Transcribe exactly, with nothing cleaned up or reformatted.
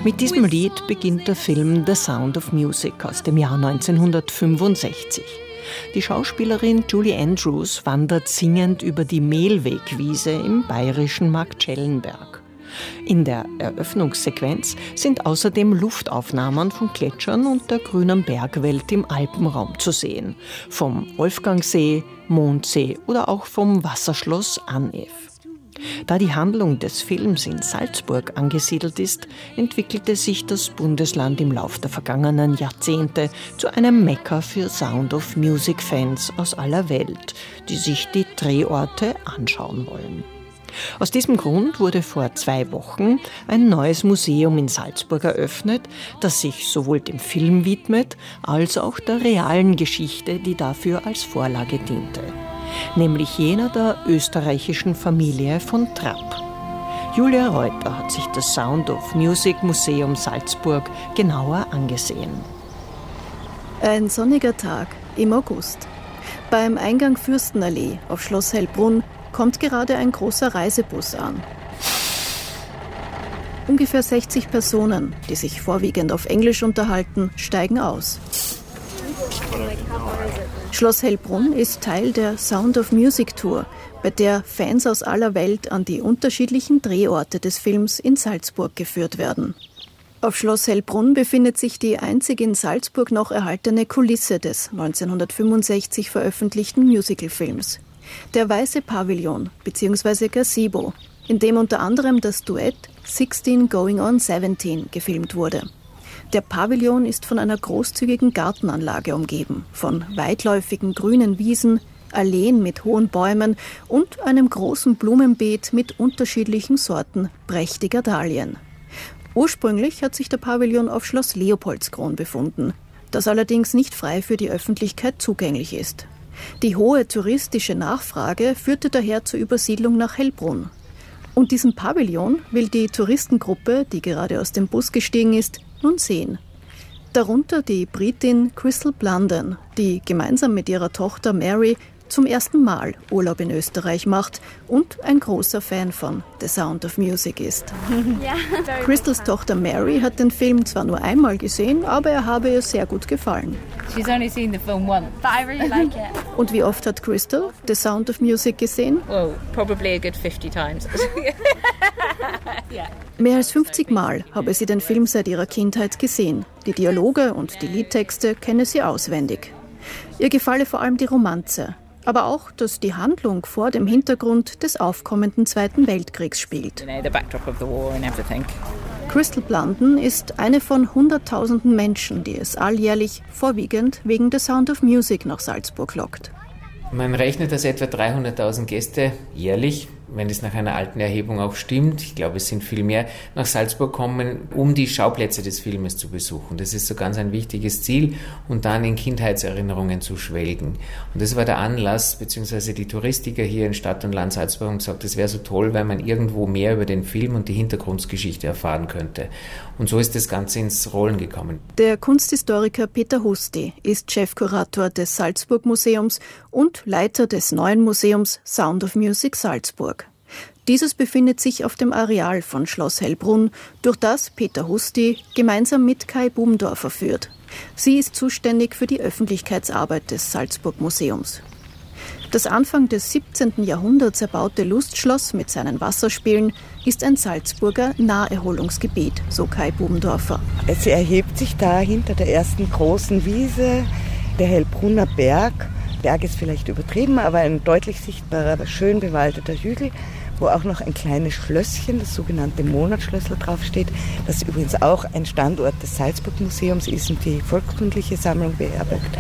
Mit diesem Lied beginnt der Film The Sound of Music aus dem Jahr neunzehnhundertfünfundsechzig. Die Schauspielerin Julie Andrews wandert singend über die Mehlwegwiese im bayerischen Marktschellenberg. In der Eröffnungssequenz sind außerdem Luftaufnahmen von Gletschern und der grünen Bergwelt im Alpenraum zu sehen, vom Wolfgangsee, Mondsee oder auch vom Wasserschloss Annev. Da die Handlung des Films in Salzburg angesiedelt ist, entwickelte sich das Bundesland im Lauf der vergangenen Jahrzehnte zu einem Mekka für Sound of Music-Fans aus aller Welt, die sich die Drehorte anschauen wollen. Aus diesem Grund wurde vor zwei Wochen ein neues Museum in Salzburg eröffnet, das sich sowohl dem Film widmet, als auch der realen Geschichte, die dafür als Vorlage diente. Nämlich jener der österreichischen Familie von Trapp. Julia Reuter hat sich das Sound of Music Museum Salzburg genauer angesehen. Ein sonniger Tag im August. Beim Eingang Fürstenallee auf Schloss Hellbrunn kommt gerade ein großer Reisebus an. Ungefähr sechzig Personen, die sich vorwiegend auf Englisch unterhalten, steigen aus. Schloss Hellbrunn ist Teil der Sound of Music Tour, bei der Fans aus aller Welt an die unterschiedlichen Drehorte des Films in Salzburg geführt werden. Auf Schloss Hellbrunn befindet sich die einzig in Salzburg noch erhaltene Kulisse des neunzehnhundertfünfundsechzig veröffentlichten Musicalfilms. Der Weiße Pavillon bzw. Gazebo, in dem unter anderem das Duett sixteen going on seventeen gefilmt wurde. Der Pavillon ist von einer großzügigen Gartenanlage umgeben, von weitläufigen grünen Wiesen, Alleen mit hohen Bäumen und einem großen Blumenbeet mit unterschiedlichen Sorten prächtiger Dahlien. Ursprünglich hat sich der Pavillon auf Schloss Leopoldskron befunden, das allerdings nicht frei für die Öffentlichkeit zugänglich ist. Die hohe touristische Nachfrage führte daher zur Übersiedlung nach Hellbrunn. Und diesen Pavillon will die Touristengruppe, die gerade aus dem Bus gestiegen ist, nun sehen. Darunter die Britin Crystal Blunden, die gemeinsam mit ihrer Tochter Mary zum ersten Mal Urlaub in Österreich macht und ein großer Fan von The Sound of Music ist. Crystals Tochter Mary hat den Film zwar nur einmal gesehen, aber er habe ihr sehr gut gefallen. She's only seen the film once, but I really like it. Und wie oft hat Crystal The Sound of Music gesehen? Well, probably a good fifty times. Yeah. Mehr als fünfzig Mal habe sie den Film seit ihrer Kindheit gesehen. Die Dialoge und die Liedtexte kenne sie auswendig. Ihr gefalle vor allem die Romanze, aber auch, dass die Handlung vor dem Hintergrund des aufkommenden Zweiten Weltkriegs spielt. Crystal Blunden ist eine von hunderttausenden Menschen, die es alljährlich vorwiegend wegen The Sound of Music nach Salzburg lockt. Man rechnet, dass etwa dreihunderttausend Gäste jährlich, wenn es nach einer alten Erhebung auch stimmt, ich glaube, es sind viel mehr, nach Salzburg kommen, um die Schauplätze des Filmes zu besuchen. Das ist so ganz ein wichtiges Ziel und dann in Kindheitserinnerungen zu schwelgen. Und das war der Anlass, beziehungsweise die Touristiker hier in Stadt und Land Salzburg haben gesagt, es wäre so toll, weil man irgendwo mehr über den Film und die Hintergrundgeschichte erfahren könnte. Und so ist das Ganze ins Rollen gekommen. Der Kunsthistoriker Peter Husti ist Chefkurator des Salzburg Museums und Leiter des neuen Museums Sound of Music Salzburg. Dieses befindet sich auf dem Areal von Schloss Hellbrunn, durch das Peter Husti gemeinsam mit Kai Bubendorfer führt. Sie ist zuständig für die Öffentlichkeitsarbeit des Salzburg Museums. Das Anfang des siebzehnten Jahrhunderts erbaute Lustschloss mit seinen Wasserspielen ist ein Salzburger Naherholungsgebiet, so Kai Bubendorfer. Es erhebt sich da hinter der ersten großen Wiese der Hellbrunner Berg. Berg ist vielleicht übertrieben, aber ein deutlich sichtbarer, schön bewaldeter Hügel, wo auch noch ein kleines Schlösschen, das sogenannte Monatsschlössl, draufsteht, das übrigens auch ein Standort des Salzburg Museums ist und die volkskundliche Sammlung beherbergt.